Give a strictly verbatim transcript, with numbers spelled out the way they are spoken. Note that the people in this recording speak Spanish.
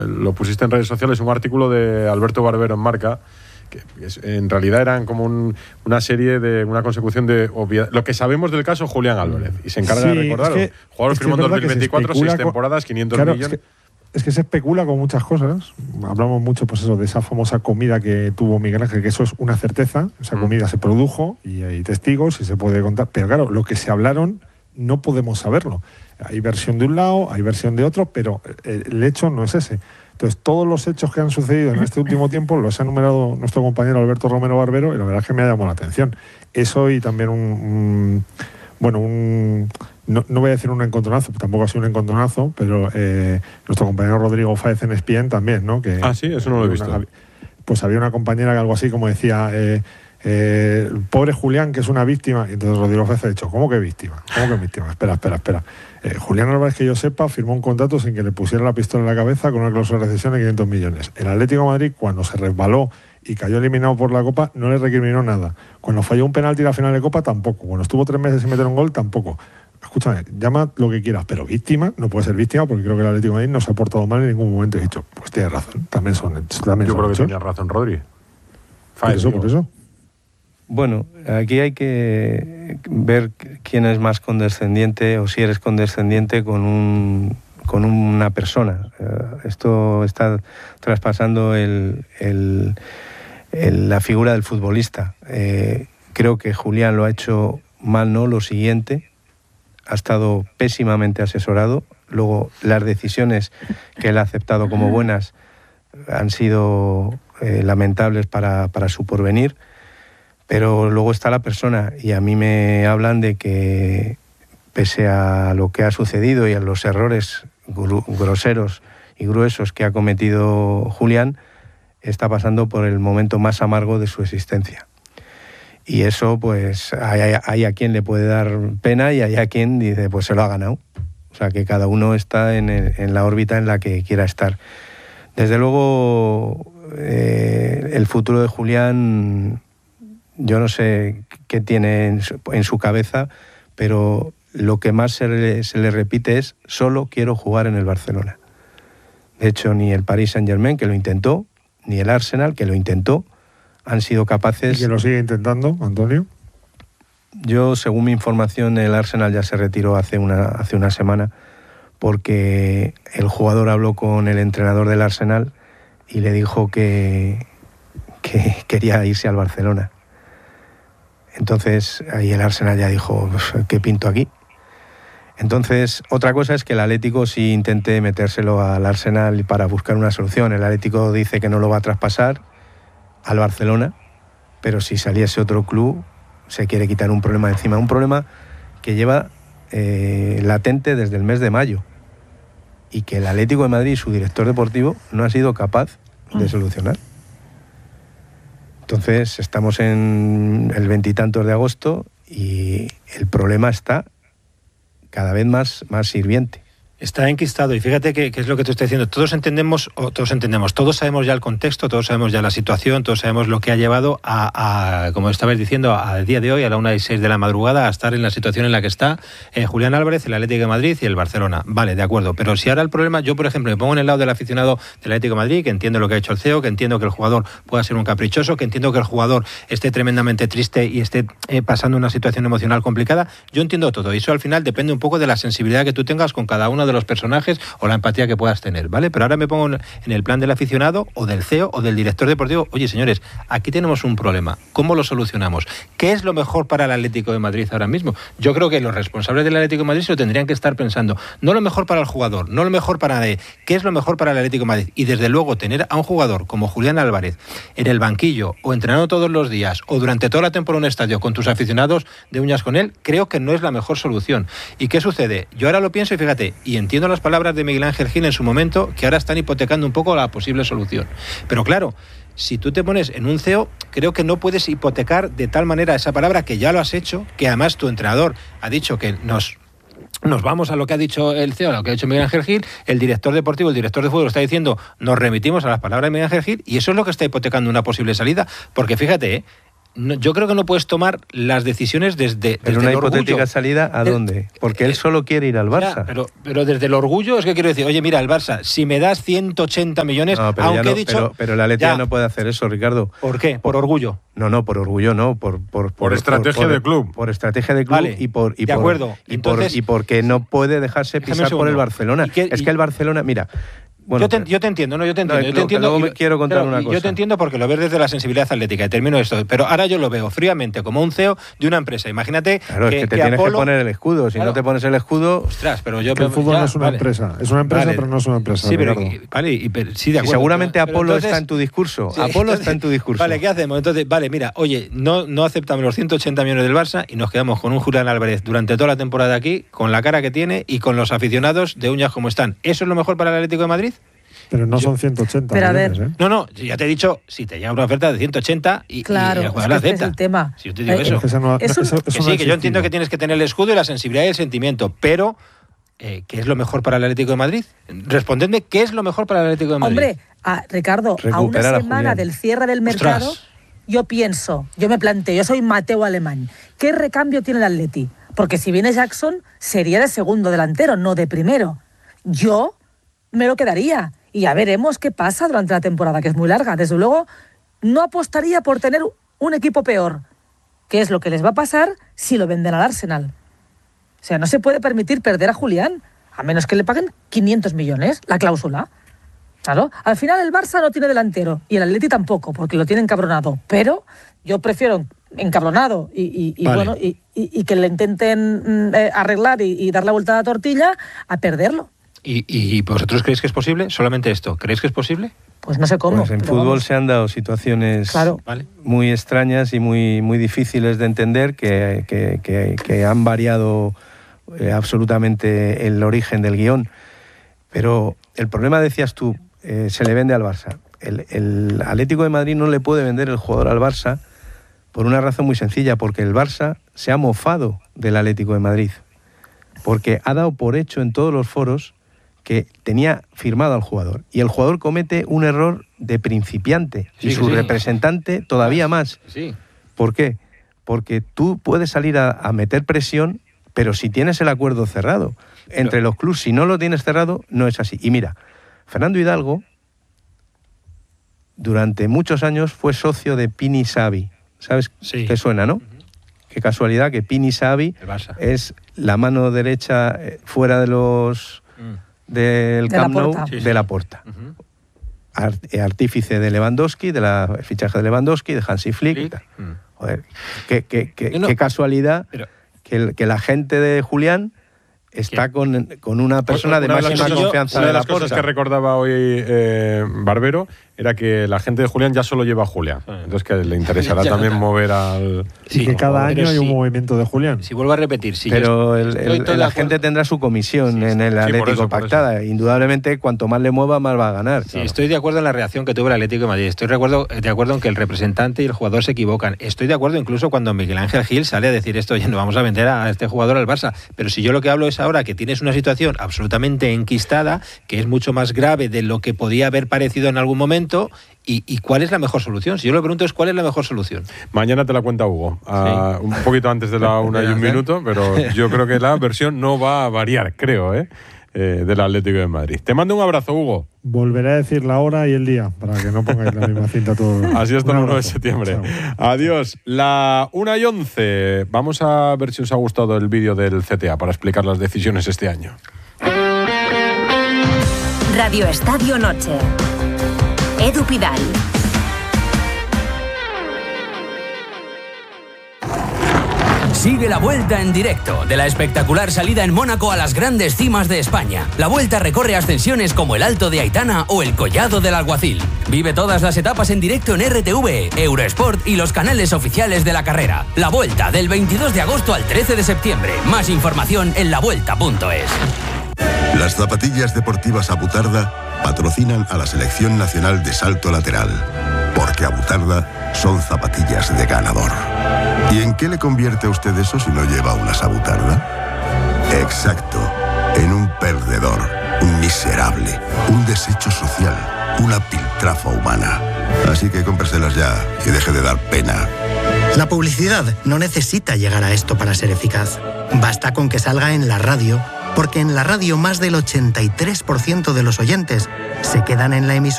Lo pusiste en redes sociales, un artículo de Alberto Barbero en Marca, que es, en realidad eran como un, una serie de una consecución de obvia, lo que sabemos del caso Julián Álvarez, y se encarga sí, de recordarlo. Es que, Jugador es firmó en dos mil veinticuatro, seis temporadas, quinientos claro, millones. Es que, es que se especula con muchas cosas. Hablamos mucho, pues eso, de esa famosa comida que tuvo Miguel Ángel, que eso es una certeza. Esa mm. comida se produjo y hay testigos y se puede contar. Pero claro, lo que se hablaron no podemos saberlo. Hay versión de un lado, hay versión de otro, pero el hecho no es ese. Entonces, todos los hechos que han sucedido en este último tiempo los ha enumerado nuestro compañero Alberto Romero Barbero, y la verdad es que me ha llamado la atención. Eso y también un... un bueno, un... No, no voy a decir un encontronazo, tampoco ha sido un encontronazo, pero eh, nuestro compañero Rodrigo Fáez en E S P N también, ¿no? Que, ah, sí, eso no lo he visto. Una, pues había una compañera que algo así como decía... Eh, Eh, pobre Julián, que es una víctima. Y entonces Rodrigo Fáez ha dicho, ¿cómo que víctima? ¿Cómo que víctima? Espera, espera, espera. Eh, Julián Álvarez, que yo sepa, firmó un contrato sin que le pusiera la pistola en la cabeza con una cláusula de rescisión de quinientos millones. El Atlético de Madrid, cuando se resbaló y cayó eliminado por la Copa, no le recriminó nada. Cuando falló un penalti en la final de Copa, tampoco. Cuando estuvo tres meses sin meter un gol, tampoco. Escúchame, llama lo que quieras, pero víctima, no puede ser víctima, porque creo que el Atlético de Madrid no se ha portado mal en ningún momento. He dicho, pues tienes razón, también son también Yo son creo que hechos. tenía razón Rodri. Por eso, por eso. Bueno, aquí hay que ver quién es más condescendiente o si eres condescendiente con un con una persona. Uh, esto está traspasando el, el, el, la figura del futbolista. Eh, creo que Julián lo ha hecho mal, ¿no? Lo siguiente, ha estado pésimamente asesorado. Luego, las decisiones que él ha aceptado como buenas han sido eh, lamentables para, para su porvenir. Pero luego está la persona, y a mí me hablan de que, pese a lo que ha sucedido y a los errores groseros y gruesos que ha cometido Julián, está pasando por el momento más amargo de su existencia. Y eso, pues, hay, hay a quien le puede dar pena y hay a quien dice, pues se lo ha ganado. O sea, que cada uno está en, el, en la órbita en la que quiera estar. Desde luego, eh, el futuro de Julián... Yo no sé qué tiene en su, en su cabeza, pero lo que más se le, se le repite es solo quiero jugar en el Barcelona. De hecho, ni el Paris Saint-Germain, que lo intentó, ni el Arsenal, que lo intentó, han sido capaces... ¿Y que lo sigue intentando, Antonio? Yo, según mi información, el Arsenal ya se retiró hace una, hace una semana, porque el jugador habló con el entrenador del Arsenal y le dijo que, que quería irse al Barcelona. Entonces, ahí el Arsenal ya dijo, ¿qué pinto aquí? Entonces, otra cosa es que el Atlético sí intente metérselo al Arsenal para buscar una solución. El Atlético dice que no lo va a traspasar al Barcelona, pero si saliese otro club, se quiere quitar un problema de encima. Un problema que lleva eh, latente desde el mes de mayo y que el Atlético de Madrid y su director deportivo no ha sido capaz de solucionar. Entonces, estamos en el veintitantos de agosto y el problema está cada vez más, más hirviente. Está enquistado, y fíjate que, que es lo que te estoy diciendo. Todos entendemos, o todos entendemos, todos sabemos ya el contexto, todos sabemos ya la situación, todos sabemos lo que ha llevado a, a como estabas diciendo, al día de hoy, a la una y seis de la madrugada, a estar en la situación en la que está eh, Julián Álvarez, el Atlético de Madrid y el Barcelona. Vale, de acuerdo, pero si ahora el problema, yo por ejemplo me pongo en el lado del aficionado del Atlético de Madrid, que entiendo lo que ha hecho el C E O, que entiendo que el jugador pueda ser un caprichoso, que entiendo que el jugador esté tremendamente triste y esté eh, pasando una situación emocional complicada. Yo entiendo todo, y eso al final depende un poco de la sensibilidad que tú tengas con cada uno de los personajes o la empatía que puedas tener, ¿vale? Pero ahora me pongo en el plan del aficionado o del C E O o del director deportivo. Oye, señores, aquí tenemos un problema. ¿Cómo lo solucionamos? ¿Qué es lo mejor para el Atlético de Madrid ahora mismo? Yo creo que los responsables del Atlético de Madrid se lo tendrían que estar pensando. No lo mejor para el jugador, no lo mejor para nadie. ¿Qué es lo mejor para el Atlético de Madrid? Y desde luego tener a un jugador como Julián Álvarez en el banquillo o entrenando todos los días o durante toda la temporada en un estadio con tus aficionados de uñas con él, creo que no es la mejor solución. ¿Y qué sucede? Yo ahora lo pienso y fíjate, y entiendo las palabras de Miguel Ángel Gil en su momento, que ahora están hipotecando un poco la posible solución. Pero claro, si tú te pones en un C E O, creo que no puedes hipotecar de tal manera esa palabra, que ya lo has hecho, que además tu entrenador ha dicho que nos... Nos vamos a lo que ha dicho el C E O, a lo que ha dicho Miguel Ángel Gil, el director deportivo, el director de fútbol está diciendo, nos remitimos a las palabras de Miguel Ángel Gil, y eso es lo que está hipotecando una posible salida, porque fíjate, ¿eh? no, yo creo que no puedes tomar las decisiones desde, desde Pero una el hipotética orgullo. salida, ¿a De- dónde? Porque él solo quiere ir al Barça. Ya, pero, pero desde el orgullo es que quiero decir, oye, mira, el Barça, si me das ciento ochenta millones, No, pero, ya aunque no, he dicho... pero, pero el Atleti ya. ya no puede hacer eso, Ricardo. ¿Por qué? Por orgullo. No, no, por orgullo no, por por, Por estrategia de club. Por estrategia de club Vale, y por y de por, acuerdo. y, Entonces, por, y porque no puede dejarse déjame un pisar por el segundo. Barcelona. ¿Y qué- es y- que el Barcelona, mira, bueno, yo, te, yo te entiendo, no, yo te No, entiendo. yo lo- te entiendo luego y me lo- quiero contar pero- una y cosa. Yo te entiendo porque lo ves desde la sensibilidad atlética. Y termino esto. Pero ahora yo lo veo fríamente como un C E O de una empresa. Imagínate claro, que, es que te que tienes Apolo- que poner el escudo. Si Claro. no te pones el escudo, Ostras, pero yo... Que el fútbol ya, no es una vale. empresa. Es una empresa, Vale. pero no es una empresa. Sí, pero, Ricardo. vale, y- pero- sí, de y acuerdo. seguramente pero- Apolo pero entonces- está en tu discurso. Sí, Apolo entonces- está en tu discurso. Vale, ¿qué hacemos? Entonces, vale, mira, oye, no, no aceptamos los ciento ochenta millones del Barça y nos quedamos con un Julián Álvarez durante toda la temporada aquí, con la cara que tiene y con los aficionados de uñas como están. ¿Eso es lo mejor para el Atlético de Madrid? Pero no son ciento ochenta Pero a millones, ver. ¿eh? No, no, ya te he dicho, si te llega una oferta de ciento ochenta y, Claro, y el es jugador que la este es acepta. el tema. Si yo te digo Eh, eso. Es que esa no- Es un- eso- eso Que no sí, ha que yo existido. entiendo que tienes que tener el escudo y la sensibilidad y el sentimiento, pero eh, ¿qué es lo mejor para el Atlético de Madrid? Respondedme, ¿qué es lo mejor para el Atlético de Madrid? Hombre, a- Ricardo, a una Recuperar a semana Julián. del cierre del mercado, Ostras. yo pienso, yo me planteo, yo soy Mateo Alemán, ¿qué recambio tiene el Atleti? Porque si viene Jackson, sería de segundo delantero, no de primero. Yo me lo quedaría y ya veremos qué pasa durante la temporada, que es muy larga. Desde luego, no apostaría por tener un equipo peor, que es lo que les va a pasar si lo venden al Arsenal. O sea, no se puede permitir perder a Julián, a menos que le paguen quinientos millones, la cláusula. Claro, al final el Barça no tiene delantero y el Atleti tampoco, porque lo tiene encabronado. Pero yo prefiero encabronado y, y- y Vale. bueno y, y- y que le intenten mm, eh, arreglar y, y dar la vuelta a la tortilla a perderlo. ¿Y, y vosotros creéis que es posible? Solamente esto. ¿Creéis que es posible? Pues no sé cómo. Pues en pero fútbol vamos. se han dado situaciones Claro. Vale. muy extrañas y muy, muy difíciles de entender que, que- que- que han variado eh, absolutamente el origen del guión. Pero el problema, decías tú, eh, se le vende al Barça. El, el Atlético de Madrid no le puede vender el jugador al Barça por una razón muy sencilla, porque el Barça se ha mofado del Atlético de Madrid. Porque ha dado por hecho en todos los foros que tenía firmado al jugador. Y el jugador comete un error de principiante. Sí, y que su sí. representante todavía más. Sí. ¿Por qué? Porque tú puedes salir a, a meter presión, pero si tienes el acuerdo cerrado entre los clubes, si no lo tienes cerrado, no es así. Y mira, Fernando Hidalgo durante muchos años fue socio de Pini Xavi. ¿Sabes Sí. qué suena, no? Qué casualidad que Pini Xavi El Barça. es la mano derecha eh, fuera de los Mm. del De la Camp Nou Porta. Sí, sí. de la Porta. Ujú. Art- eh, artífice de Lewandowski, de la el fichaje de Lewandowski, de Hansi Flick. y Flick. tal. Mm. Joder, qué, qué- qué- No, no. qué casualidad Pero- que, el- que la gente de Julián está con, con una persona de Una las máxima cosas- confianza Una de de las la cosas Porta. que recordaba hoy eh, Barbero era que la gente de Julián ya solo lleva a Julián. Entonces que le interesará Ya también está. mover al... Y que cada pero año hay un sí. movimiento de Julián. Si vuelvo a repetir, si yo Pero el- estoy el- todo de la acuerdo- gente tendrá su comisión Sí, en el sí, por Atlético eso, por pactada. Indudablemente, cuanto más le mueva, más va a ganar. Sí, estoy de acuerdo en la reacción que tuvo el Atlético de Madrid. Estoy de acuerdo, de acuerdo en que el representante y el jugador se equivocan. Estoy de acuerdo incluso cuando Miguel Ángel Gil sale a decir esto, oye, no vamos a vender a este jugador al Barça. Pero si yo lo que hablo es ahora que tienes una situación absolutamente enquistada, que es mucho más grave de lo que podía haber parecido en algún momento, y, y ¿cuál es la mejor solución? Si yo lo pregunto es ¿cuál es la mejor solución? Mañana te la cuenta Hugo, a- un poquito antes de la una y un Gracias. minuto, pero yo creo que la versión no va a variar, creo, ¿eh? Eh, del Atlético de Madrid. Te mando un abrazo, Hugo. Volveré a decir la hora y el día, para que no pongáis la misma cinta todos. Así hasta Un el uno de abrazo. septiembre. Chao. Adiós. La una y once. Vamos a ver si os ha gustado el vídeo del C T A para explicar las decisiones este año. Radio Estadio Noche. Edu Pidal. Sigue la Vuelta en directo de la espectacular salida en Mónaco a las grandes cimas de España. La Vuelta recorre ascensiones como el Alto de Aitana o el Collado del Alguacil. Vive todas las etapas en directo en R T V, Eurosport y los canales oficiales de la carrera. La Vuelta del veintidós de agosto al trece de septiembre. Más información en la vuelta punto es. Las zapatillas deportivas Abutarda patrocinan a la Selección Nacional de Salto Lateral, porque Abutarda son zapatillas de ganador. ¿Y en qué le convierte a usted eso si no lleva unas Abutarda? Exacto, en un perdedor, un miserable, un desecho social, una piltrafa humana. Así que cómpreselas ya y deje de dar pena. La publicidad no necesita llegar a esto para ser eficaz. Basta con que salga en la radio, porque en la radio más del ochenta y tres por ciento de los oyentes se quedan en la emisora